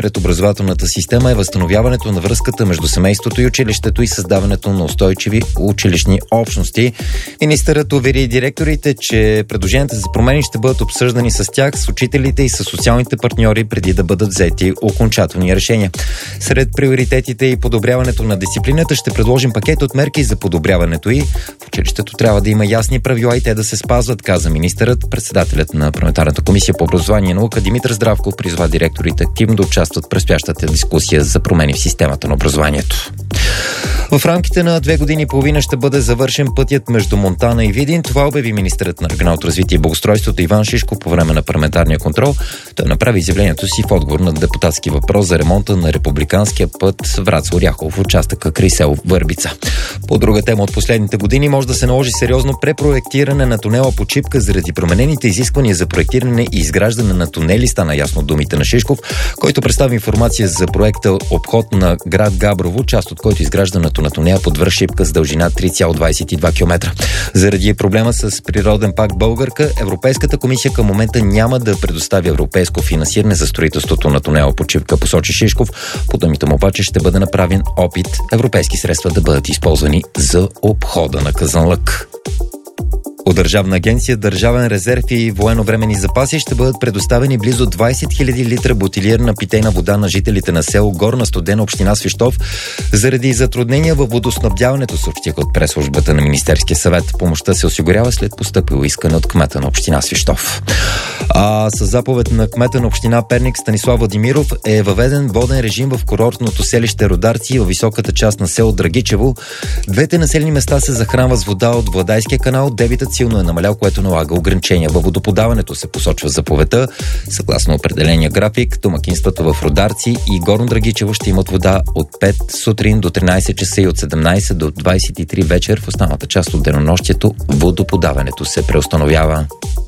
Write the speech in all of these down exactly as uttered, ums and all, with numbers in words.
пред образователната система е възстановяването на връзката между семейството и училището и създаването на устойчиви училищни общности. Министърът увери директорите, че предложенията за промени ще бъдат обсъждани с тях, с учителите и с социалните партньори преди да бъдат взети окончателни решения. Сред приоритетите и подобряването на дисциплината ще предложим пакет от мерки за подобряването и в училището трябва да има ясни правила и те да се спазват, каза министърът. Председателят на парламентарната комисия по образование и наука Димитър Здравков призва директорите активно да участват в предстоящата дискусия за промени в системата на образованието. В рамките на две години и половина ще бъде завършен пътят между Монтана и Видин. Това обяви министърът на регионалното развитие и благоустройството Иван Шишков по време на парламентарния контрол. Той направи изявлението си в отговор на депутатски въпрос за ремонта на републиканския път Враца-Оряхово в участъка край село Върбица. По друга тема от последните години може да се наложи сериозно препроектиране на тунела под Шипка заради променените изисквания за проектиране и изграждане на тунели, стана ясно от думите на Шишков, който представи информация за проекта обход на град Габрово, част от който изграждането на тунела под връх Шипка с дължина три цяло двадесет и два километра. Заради проблема с природен парк Българка, Европейската комисия към момента няма да предостави европейско финансиране за строителството на тунела под Шипка, посочи Шишков. По думите му обаче ще бъде направен опит европейски средства да бъдат използвани за обхода на Казанлък. От Държавна агенция Държавен резерв и военновременни запаси ще бъдат предоставени близо двадесет хиляди литра бутилирана питейна вода на жителите на село Горна Студена, община Свищов, заради затруднения във водоснабдяването, съобщиха от пресслужбата на Министерския съвет. Помощта се осигурява след постъпило искане от кмета на община Свищов. А с заповед на кмета на община Перник Станислав Владимиров е въведен воден режим в курортното селище Родарци във високата част на село Драгичево. Двете населени места се захранват с вода от Владайския канал. Дебитът силно е намалял, което налага ограничения във водоподаването, се посочва в заповедта. Съгласно определения график, домакинствата в Родарци и Горно Драгичево ще имат вода от пет сутрин до тринадесет часа и от седемнадесет до двадесет и три вечер. В останалата част от денонощието водоподаването се преустановява.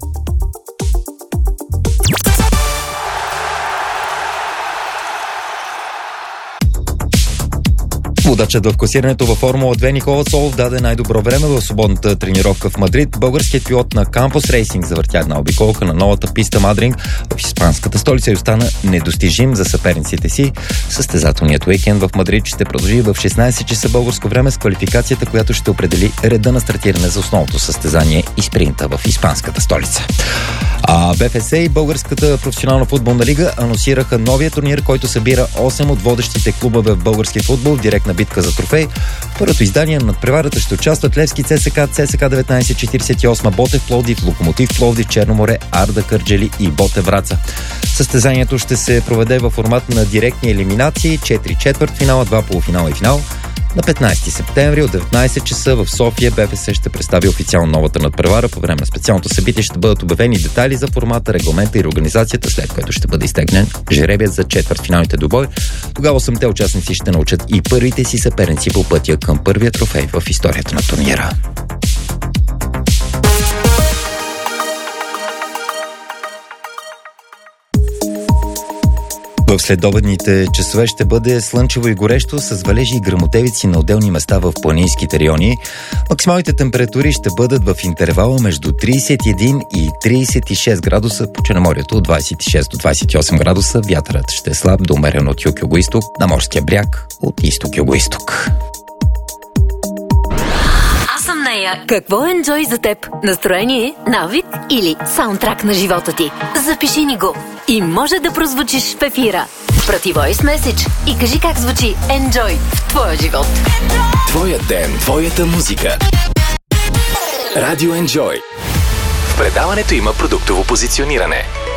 Водачът в класирането във Формула две Никола Солов даде най-добро време в свободната тренировка в Мадрид. Българският пилот на Кампус Рейсинг завъртя една обиколка на новата писта Мадринг в испанската столица и остана недостижим за съперниците си. Състезателният уикенд в Мадрид ще продължи в шестнадесет часа българско време с квалификацията, която ще определи реда на стартиране за основното състезание и спринта в испанската столица. А БФС и Българската професионална футболна лига анонсираха новия турнир, който събира осем от водещите клубове в българския футбол в директна битка за трофей. В първото издание на преварата ще участват Левски, ЦСКА, ЦСКА деветнадесет четиридесет и осем, Ботев Пловдив, Локомотив Пловдив, Черноморе, Арда Кърджали и Ботев Враца. Състезанието ще се проведе във формат на директни елиминации, четири четвъртфинала, два полуфинала и финал. На петнадесети септември от деветнадесет часа в София БФС ще представи официално новата надпревара. По време на специалното събитие ще бъдат обявени детайли за формата, регламента и организацията, след което ще бъде изтегнен жребият за четвъртфиналните добой. Тогава осемте участници ще научат и първите си съперници по пътя към първия трофей в историята на турнира. В следобедните часове ще бъде слънчево и горещо с валежи и гръмотевици на отделни места в планинските райони. Максималните температури ще бъдат в интервала между тридесет и един и тридесет и шест градуса, по Черноморието от двадесет и шест до двадесет и осем градуса. Вятърът ще е слаб до умерен от юг-югоизток, на морския бряг от изток-югоизток. Какво е Enjoy за теб? Настроение, навик или саундтрак на живота ти? Запиши ни го и може да прозвучиш в ефира. Прати voice message и кажи как звучи Enjoy в твоя живот. Твоя ден, твоята музика. Радио Enjoy. В предаването има продуктово позициониране.